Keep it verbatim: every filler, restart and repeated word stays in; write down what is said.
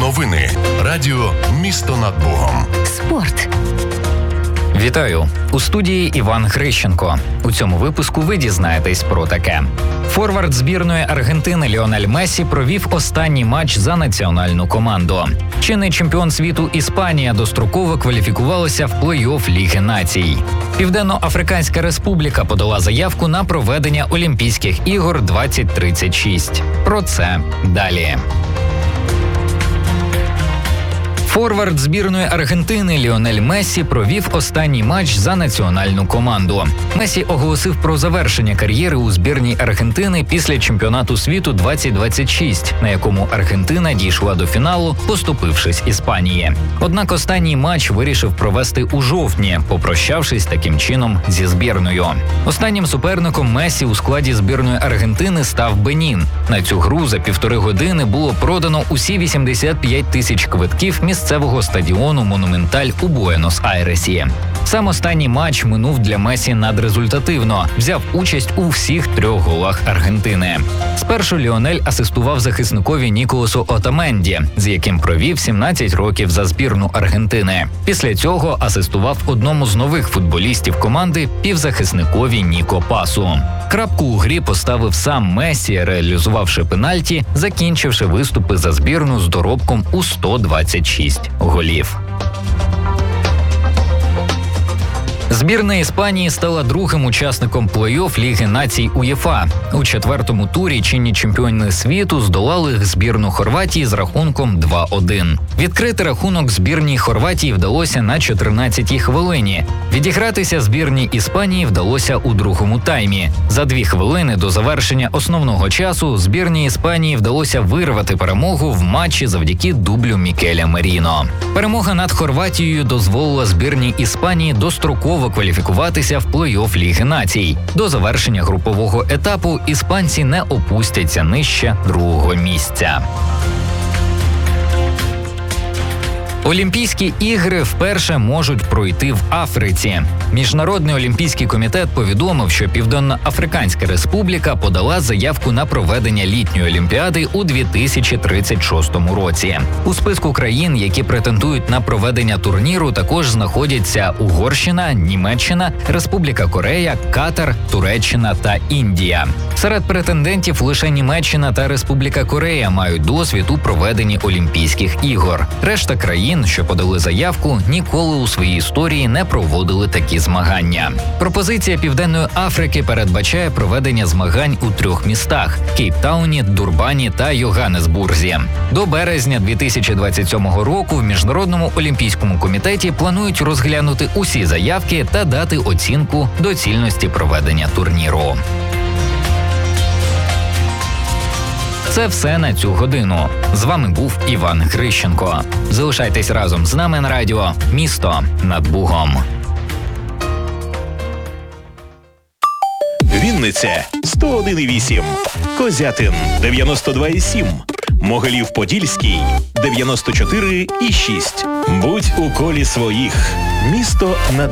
Новини. Радіо «Місто над Богом». Спорт. Вітаю! У студії Іван Грищенко. У цьому випуску ви дізнаєтесь про таке. Форвард збірної Аргентини Ліонель Мессі провів останній матч за національну команду. Чинний чемпіон світу Іспанія достроково кваліфікувалася в плей-офф Ліги націй. Південно-Африканська Республіка подала заявку на проведення Олімпійських ігор двадцять тридцять шість. Про це далі. Форвард збірної Аргентини Ліонель Мессі провів останній матч за національну команду. Мессі оголосив про завершення кар'єри у збірній Аргентини після чемпіонату світу двадцять двадцять шість, на якому Аргентина дійшла до фіналу, поступившись Іспанії. Однак останній матч вирішив провести у жовтні, попрощавшись таким чином зі збірною. Останнім суперником Мессі у складі збірної Аргентини став Бенін. На цю гру за півтори години було продано усі вісімдесят п'ять тисяч квитків місцевого стадіону «Монументаль» у Буенос-Айресі. Сам останній матч минув для Мессі надрезультативно. Взяв участь у всіх трьох голах Аргентини. Спершу Ліонель асистував захисникові Ніколасу Отаменді, з яким провів сімнадцять років за збірну Аргентини. Після цього асистував одному з нових футболістів команди – півзахисникові Ніко Пасу. Крапку у грі поставив сам Мессі, реалізувавши пенальті, закінчивши виступи за збірну з доробком у сто двадцять шість голів. Збірна Іспанії стала другим учасником плей-офф Ліги націй УЄФА. У четвертому турі чинні чемпіони світу здолали збірну Хорватії з рахунком два один. Відкрити рахунок збірній Хорватії вдалося на чотирнадцятій хвилині. Відігратися збірній Іспанії вдалося у другому таймі. За дві хвилини до завершення основного часу збірній Іспанії вдалося вирвати перемогу в матчі завдяки дублю Мікеля Меріно. Перемога над Хорватією дозволила збірній Іспанії достроково кваліфікуватися в плей-офф Ліги націй. До завершення групового етапу іспанці не опустяться нижче другого місця. Олімпійські ігри вперше можуть пройти в Африці. Міжнародний олімпійський комітет повідомив, що Південно-Африканська Республіка подала заявку на проведення літньої олімпіади у дві тисячі тридцять шостому році. У списку країн, які претендують на проведення турніру, також знаходяться Угорщина, Німеччина, Республіка Корея, Катар, Туреччина та Індія. Серед претендентів лише Німеччина та Республіка Корея мають досвід у проведенні Олімпійських ігор. Решта країн, що подали заявку, ніколи у своїй історії не проводили такі змагання. Пропозиція Південної Африки передбачає проведення змагань у трьох містах – Кейптауні, Дурбані та Йоганнесбурзі. До березня дві тисячі двадцять сьомого року в Міжнародному олімпійському комітеті планують розглянути усі заявки та дати оцінку доцільності проведення турніру. Це все на цю годину. З вами був Іван Грищенко. Залишайтесь разом з нами на радіо «Місто над Бугом». Вінниця сто один і вісім, Козятин дев'яносто два і сім, Могилів-Подільський дев'яносто чотири і шість. Будь у колі своїх. Місто над